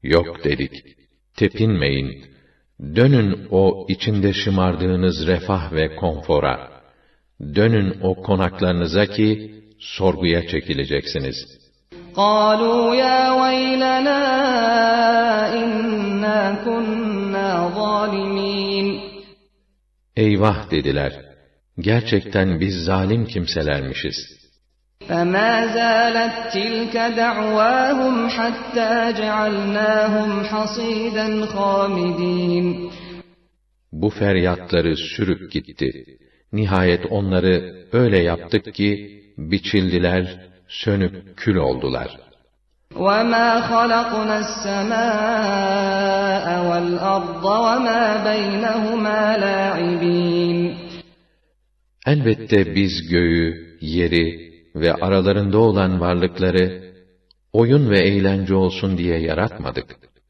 Yok dedik, tepinmeyin. Dönün o içinde şımardığınız refah ve konfora. Dönün o konaklarınıza ki sorguya çekileceksiniz. قَالُوا يَا وَيْلَنَا إِنَّا كُنَّا ظَالِمِينَ Eyvah dediler. Gerçekten biz zalim kimselermişiz. فَمَا زَالَتْ تِلْكَ دَعْوَاهُمْ حَتَّى جَعَلْنَاهُمْ حَصِيدًا خَامِدِينَ Bu feryatları sürüp gitti. Nihayet onları öyle yaptık ki biçildiler, sönüp kül oldular. وَمَا خَلَقْنَا السَّمَاءَ وَالْأَرْضَ وَمَا بَيْنَهُمَا لَاعِبِينَ Elbette biz göğü, yeri ve aralarında olan varlıkları oyun ve eğlence olsun diye yaratmadık.